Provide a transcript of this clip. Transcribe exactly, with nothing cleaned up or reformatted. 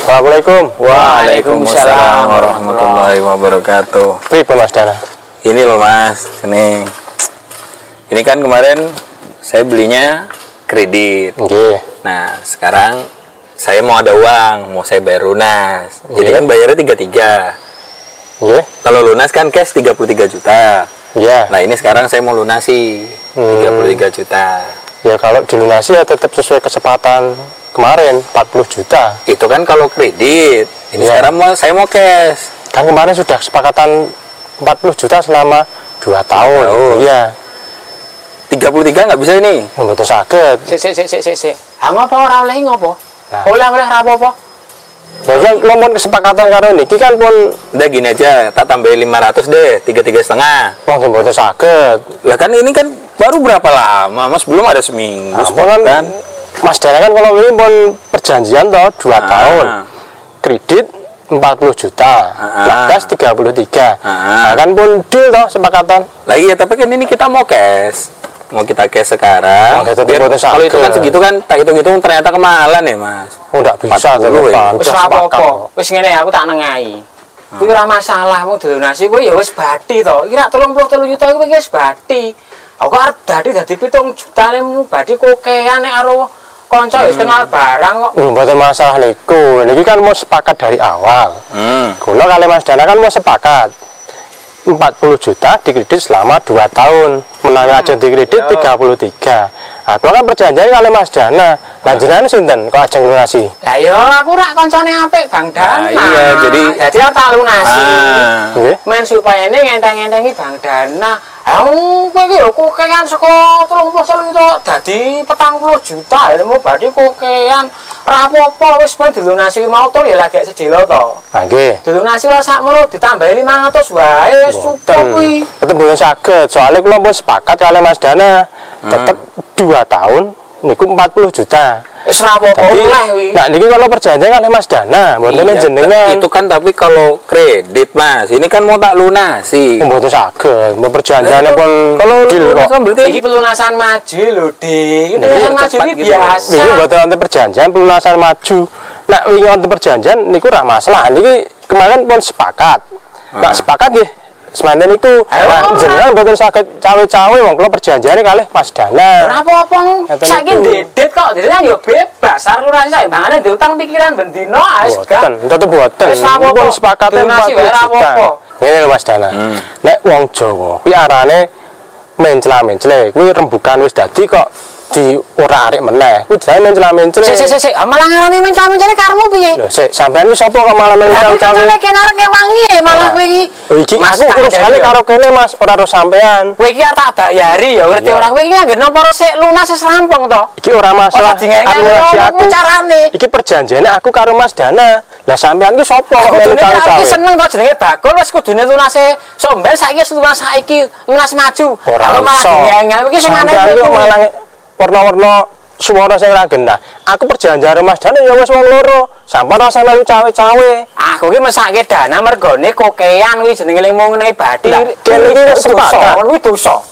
Assalamualaikum. Waalaikumsalam warahmatullahi wabarakatuh. Pripun Mas Dana? Ini loh Mas, ini ini kan kemarin saya belinya kredit. Nggih. Nah, sekarang saya mau ada uang, mau saya bayar lunas. Jadi kan bayarnya tiga puluh tiga. Nggih. Kalau lunas kan cash tiga puluh tiga juta. Iya. Nah, ini sekarang saya mau lunasi tiga puluh tiga juta. Ya kalau dilunasi ya tetap sesuai kesepakatan kemarin empat puluh juta. Itu kan kalau kredit. Ini Ya. sekarang mau saya mau cash. Kan kemarin sudah kesepakatan empat puluh juta selama dua tahun. tahun. Iya. tiga puluh tiga nggak bisa ini. Mboten saged. Sik sik sik sik sik. Ha ngopo ora oleh ngopo? Nah. Oleh-oleh ra apa-apa. Ya kan ngomong kesepakatan karo niki kan pun Udah gini aja, tak tambahin lima ratus deh, tiga tiga setengah. wong mboten saged. Lah kan ini kan baru berapa lama, Mas? Belum ada seminggu. Apa kan, kan? Mas Dana kan kalau ini pun perjanjian toh dua Ah. tahun. Kredit empat puluh juta. Ah. Gas tiga puluh tiga. Ah. Nah, kan pun deal toh sepakatan. Lagi ya, tapi kan ini kita mau cash. Mau kita cash sekarang. Oh, itu Biar- boten kalau itu kan saged. segitu kan, tak hitung-hitung ternyata kemahalan ya, Mas. Oh, enggak bisa empat puluh ya. Wis ora apa-apa. Wis ngene aku tak nengahi. Kuwi ora masalah, wong donasi kuwi ya wis bathi to. Iki rak tiga puluh tiga juta kuwi wis bathi. Aku arep bathi dadi pitung juta lemu bathi kokean nek karo kanca wis kenal barang kok. Hmm, mboten masalah niku. Niki kan mau sepakat dari awal. Hmm. Kula kali Mas Dana kan mau sepakat empat puluh juta dikredit selama dua tahun. Menawi Hmm. ajeng dikredit Yo. tiga puluh tiga. Nah, kula kan perjanjian kali Mas Dana. Lah jenengan sinten kok ajeng lunasi? Lah ya aku rak kancane apik Bang Dana. Nah, iya, jadi- jadi aku tak lunasi. Ah. Nggih. Men supaya ini ngenteng-ngentengi Bang Dana. Aku kowe iki lho kokean saka tiga puluh juta dadi petang puluh juta ilmu badhe kokean. Ora apa-apa wis ben dilunasi mau to ya lagi sedelo to. Nah, nggih. Dilunasi wae sakmono ditambahi lima ratus wae cukup kuwi. Tetep mboten saged. Soalnya kula mau sepakat kali Mas Dana. Tetep dua tahun niku empat puluh juta. Wis ora apa-apa Tapi, oleh kuwi. nah niki kalau perjanjian kali Mas Dana, mboten Iya, jenengan. itu kan tapi kalau kredit, Mas. Ini kan mau tak lunasi. mboten saged. Mau perjanjiannya Nah, pun kalau deal kok. lunas kan berarti Iki pelunasan maju lho, Dik. Iki Iya, pelunasan maju cepat iki gitu. biasa. Niki mboten wonten perjanjian pelunasan maju. Nah, wingi wonten perjanjian niku ora masalah. Niki kemarin pun sepakat. Nah, sepakat nggih. Semanten niku Ayo, nah, ora. jenengan mboten saged cawe-cawe wong kula perjanjiane kalih Mas Dana. Ora apa-apa. Ngeten Saiki niku. dedet kok, dedet kan yo bebas. Sarurasi sae mangane diutang pikiran bendino wis Boten, gak. tetep boten. Wis apa-apa. Pun sepakate empat Donasi puluh wae ora juta. apa-apa. Ngene lho Mas Dana. Nek wong Jawa kuwi arane mencela-mencele. Kuwi rembukan wis dadi kok di ora arek meneh. Kuwi jenenge mencela-mencele. Sik sik sik sik, malah ngarani mencah-mencah karmu piye? Lho, sik sampean wis sapa kok malah Tapi mencela-mencele? kan kene arek wangi ya malah kowe iki. Oh, iki Mas, aku tak urusane jadi, karo kene Mas, ora karo sampean. Kowe iki arep tak bayari ya ngerti Iya. ora kowe iki anggere napa sik lunas wis rampung to. Iki ora masalah. Ora dingengke Administrasi ngono aku. carane. Iki perjanjiane aku karo Mas Dana. Lah sampean ki sapa kok melu Kudune aku cawe-cawe? seneng kok jenenge Bagol wis kudune lunase sombel saiki wis lunas saiki lunas maju. Ora Aku malah iso. dingengel iki sing aneh Sampean ki kuwi. malah warna-warna suara sing ra genah. Aku perjanjian karo Mas Dana ya wis wong loro. Sampean rasa melu cawe-cawe. Aku ki mesake dana mergone kokean kuwi jenenge lemu ngene bathi. Lah, kene iki wis sepakat. Kuwi dosa.